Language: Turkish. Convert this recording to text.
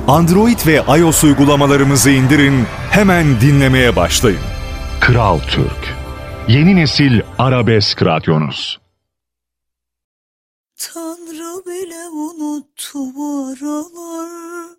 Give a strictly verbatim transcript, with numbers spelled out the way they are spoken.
Android ve iOS uygulamalarımızı indirin, hemen dinlemeye başlayın. Kral Türk, yeni nesil arabesk radyonuz. Tanrı bile unuttu bu aralar.